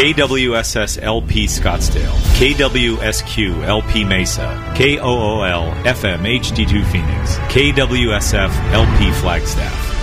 KWSS LP Scottsdale, KWSQ LP Mesa, KOOL FM HD2 Phoenix, KWSF LP Flagstaff.